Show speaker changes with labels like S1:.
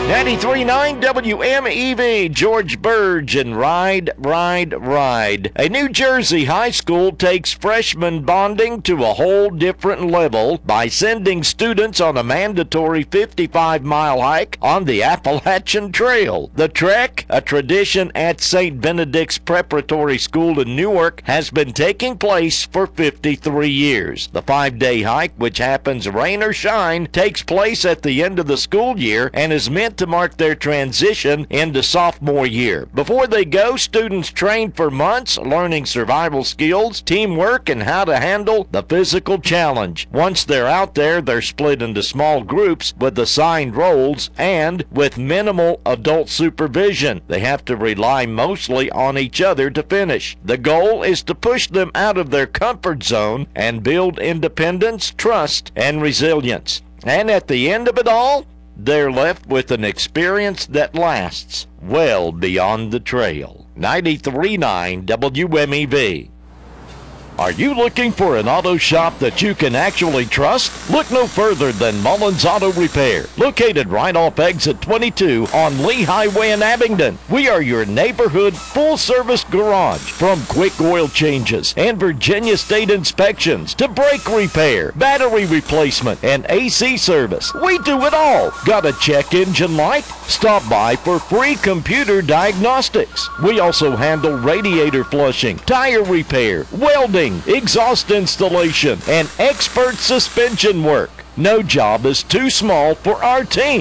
S1: 93.9 WMEV, George Burge and Ride, Ride, Ride. A New Jersey high school takes freshman bonding to a whole different level by sending students on a mandatory 55-mile hike on the Appalachian Trail. The trek, a tradition at St. Benedict's Preparatory School in Newark, has been taking place for 53 years. The 5-day hike, which happens rain or shine, takes place at the end of the school year and is meant to mark their transition into sophomore year. Before they go, students train for months, learning survival skills, teamwork, and how to handle the physical challenge. Once they're out there, they're split into small groups with assigned roles and with minimal adult supervision. They have to rely mostly on each other to finish. The goal is to push them out of their comfort zone and build independence, trust, and resilience. And at the end of it all, they're left with an experience that lasts well beyond the trail. 93.9 WMEV. Are you looking for an auto shop that you can actually trust? Look no further than Mullins Auto Repair, located right off exit 22 on Lee Highway in Abingdon. We are your neighborhood full-service garage. From quick oil changes and Virginia State inspections to brake repair, battery replacement, and AC service, we do it all. Got a check engine light? Stop by for free computer diagnostics. We also handle radiator flushing, tire repair, welding, exhaust installation, and expert suspension work. No job is too small for our team.